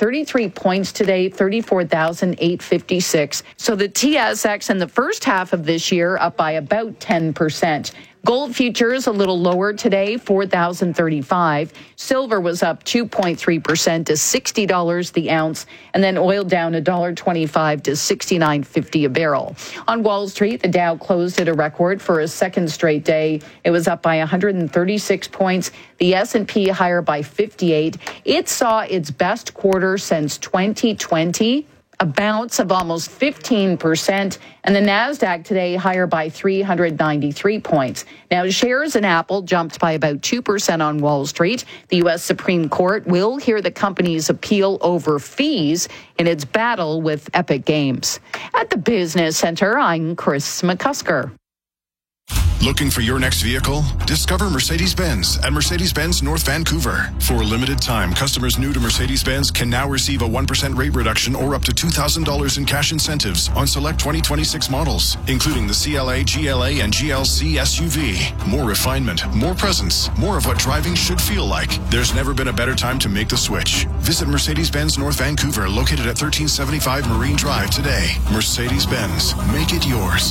33 points today, 34,856. So the TSX in the first half of this year up by about 10%. Gold futures a little lower today, 4,035. Silver was up 2.3% to $60 the ounce, and then oil down $1.25 to $69.50 a barrel. On Wall Street, the Dow closed at a record for a second straight day. It was up by 136 points. The S&P higher by 58. It saw its best quarter since 2020. A bounce of almost 15%, and the NASDAQ today higher by 393 points. Now, shares in Apple jumped by about 2% on Wall Street. The U.S. Supreme Court will hear the company's appeal over fees in its battle with Epic Games. At the Business Center, I'm Chris McCusker. Looking for your next vehicle? Discover Mercedes-Benz at Mercedes-Benz North Vancouver. For a limited time, customers new to Mercedes-Benz can now receive a 1% rate reduction or up to $2,000 in cash incentives on select 2026 models, including the CLA, GLA, and GLC SUV. More refinement, more presence, more of what driving should feel like. There's never been a better time to make the switch. Visit Mercedes-Benz North Vancouver, located at 1375 Marine Drive today. Mercedes-Benz. Make it yours.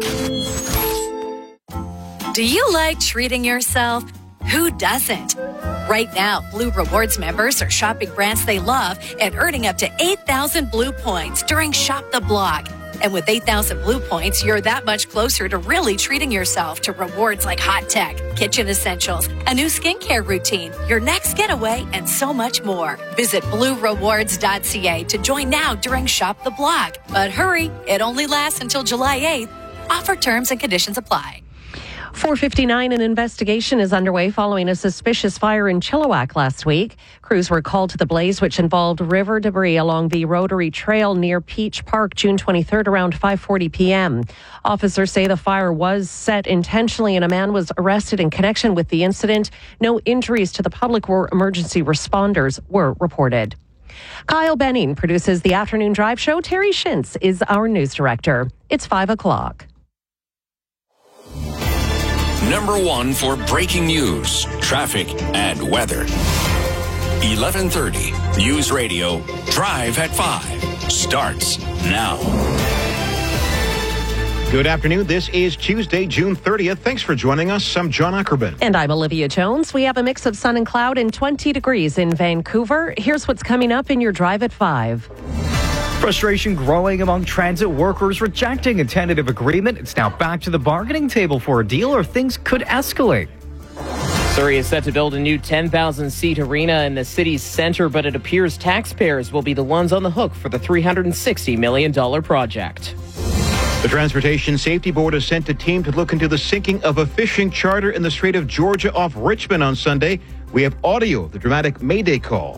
Do you like treating yourself? Who doesn't? Right now, Blue Rewards members are shopping brands they love and earning up to 8,000 Blue points during Shop the Block. And with 8,000 Blue points, you're that much closer to really treating yourself to rewards like hot tech, kitchen essentials, a new skincare routine, your next getaway, and so much more. Visit bluerewards.ca to join now during Shop the Block. But hurry, it only lasts until July 8th. Offer terms and conditions apply. 4:59, an investigation is underway following a suspicious fire in Chilliwack last week. Crews were called to the blaze, which involved river debris along the Rotary Trail near Peach Park, June 23rd, around 5:40 p.m. Officers say the fire was set intentionally and a man was arrested in connection with the incident. No injuries to the public or emergency responders were reported. Kyle Benning produces the Afternoon Drive Show. Terry Shintz is our news director. It's 5 o'clock. Number one for breaking news, traffic, and weather. 11:30 News Radio Drive at 5 starts now. Good afternoon. This is Tuesday, June 30th. Thanks for joining us. I'm John Ackerman. And I'm Olivia Jones. We have a mix of sun and cloud and 20 degrees in Vancouver. Here's what's coming up in your Drive at 5. Frustration growing among transit workers rejecting a tentative agreement. It's now back to the bargaining table for a deal, or things could escalate. Surrey is set to build a new 10,000-seat arena in the city's center, but it appears taxpayers will be the ones on the hook for the $360 million project. The Transportation Safety Board has sent a team to look into the sinking of a fishing charter in the Strait of Georgia off Richmond on Sunday. We have audio of the dramatic Mayday call.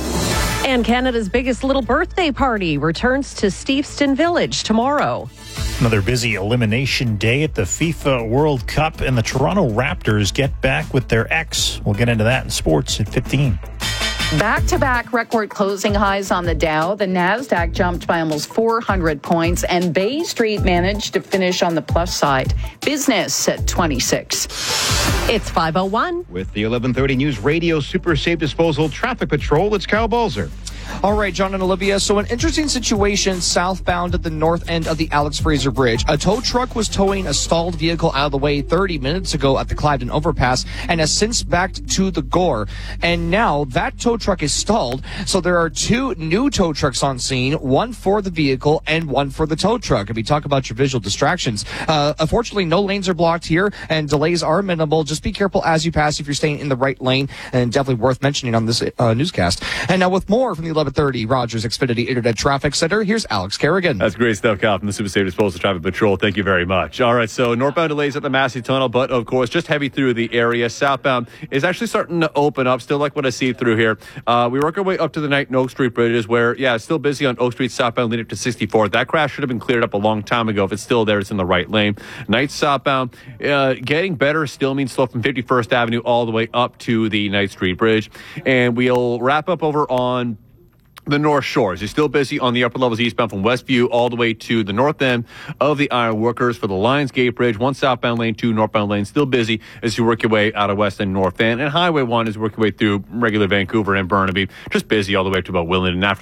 And Canada's biggest little birthday party returns to Steveston Village tomorrow. Another busy elimination day at the FIFA World Cup, and the Toronto Raptors get back with their ex. We'll get into that in sports at 15. Back-to-back record closing highs on the Dow. The NASDAQ jumped by almost 400 points, and Bay Street managed to finish on the plus side. Business at 26. It's 5:01. With the 11:30 News Radio Super Safe Disposal Traffic Patrol, it's Kyle Balzer. All right, John and Olivia. So an interesting situation southbound at the north end of the Alex Fraser Bridge. A tow truck was towing a stalled vehicle out of the way 30 minutes ago at the Cliveden overpass and has since backed to the Gore. And now that tow truck is stalled. So there are two new tow trucks on scene, one for the vehicle and one for the tow truck. If we talk about your visual distractions, unfortunately, no lanes are blocked here and delays are minimal. Just be careful as you pass if you're staying in the right lane, and definitely worth mentioning on this newscast. And now with more from the 11:30 Rogers Xfinity Internet Traffic Center, here's Alex Kerrigan. That's great stuff, Kyle, from the Super Safe Disposal Traffic Patrol. Thank you very much. All right, so northbound delays at the Massey Tunnel, but of course, just heavy through the area. Southbound is actually starting to open up. Still like what I see through here. We work our way up to the Knight and Oak Street bridges where, it's still busy on Oak Street southbound leading up to 64. That crash should have been cleared up a long time ago. If it's still there, it's in the right lane. Knight southbound, getting better still means slow from 51st Avenue all the way up to the Knight Street Bridge. And we'll wrap up over on the North Shores. You're still busy on the upper levels eastbound from Westview all the way to the north end of the Iron Workers for the Lions Gate Bridge. One southbound lane, two northbound lanes. Still busy as you work your way out of West and North End. And Highway 1 is working your way through regular Vancouver and Burnaby. Just busy all the way up to about Willingdon. And after